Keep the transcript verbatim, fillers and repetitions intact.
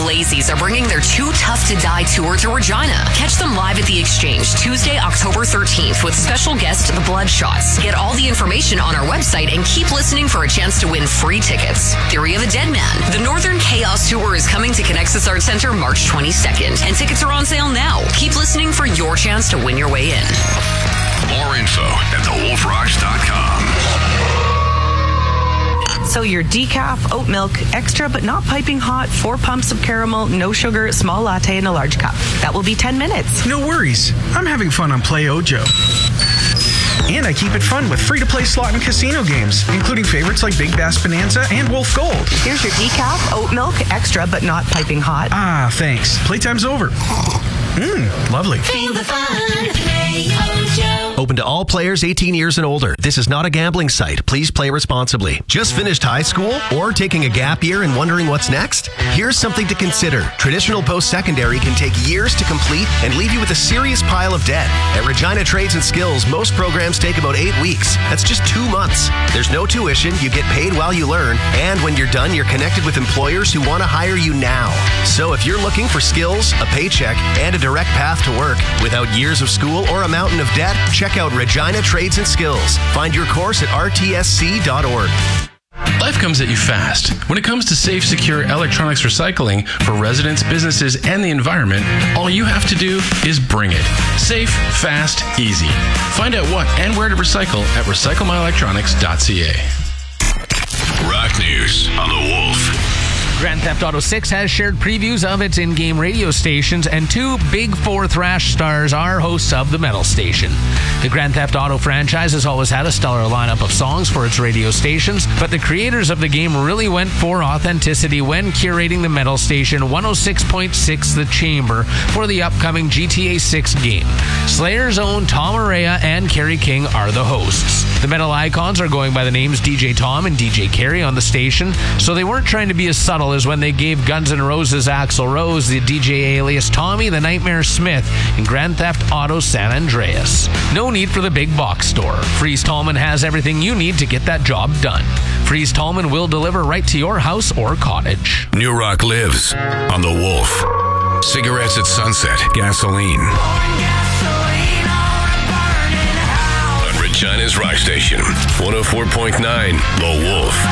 Lazy's are bringing their Too Tough to Die tour to Regina. Catch them live at the Exchange Tuesday, October thirteenth with special guest The Bloodshots. Get all the information on our website and keep listening for a chance to win free tickets. Theory of a Dead Man. The Northern Chaos Tour is coming to Connexus Arts Center March twenty-second, and tickets are on sale now. Keep listening for your chance to win your way in. More info at the wolf rocks dot com. So your decaf, oat milk, extra but not piping hot, four pumps of caramel, no sugar, small latte in a large cup. That will be ten minutes. No worries. I'm having fun on Play Ojo. And I keep it fun with free-to-play slot and casino games, including favorites like Big Bass Bonanza and Wolf Gold. Here's your decaf, oat milk, extra but not piping hot. Ah, thanks. Playtime's over. Mmm, lovely. Feel the fun. Play Ojo. Open to all players eighteen years and older. This is not a gambling site. Please play responsibly. Just finished high school or taking a gap year and wondering what's next? Here's something to consider. Traditional post-secondary can take years to complete and leave you with a serious pile of debt. At Regina Trades and Skills, most programs take about eight weeks. That's just two months. There's no tuition. You get paid while you learn. And when you're done, you're connected with employers who want to hire you now. So if you're looking for skills, a paycheck, and a direct path to work without years of school or a mountain of debt, check out Regina Trades and Skills. Find your course at r t s c dot org. Life comes at you fast. When it comes to safe, secure electronics recycling for residents, businesses, and the environment, all you have to do is bring it. Safe, fast, easy. Find out what and where to recycle at recycle my electronics dot c a. Rock News on the Wolf. Grand Theft Auto six has shared previews of its in-game radio stations, and two Big Four thrash stars are hosts of the Metal Station. The Grand Theft Auto franchise has always had a stellar lineup of songs for its radio stations, but the creators of the game really went for authenticity when curating the Metal Station one oh six point six The Chamber for the upcoming G T A six game. Slayer's own Tom Araya and Kerry King are the hosts. The metal icons are going by the names D J Tom and D J Kerry on the station, so they weren't trying to be as subtle as when they gave Guns N' Roses' Axl Rose the D J alias Tommy the Nightmare Smith in Grand Theft Auto San Andreas. No need for the big box store. Freeze Tallman has everything you need to get that job done. Freeze Tallman will deliver right to your house or cottage. New Rock lives on the Wolf. Cigarettes at sunset, gasoline. On Regina's Rock Station, one oh four point nine, The Wolf.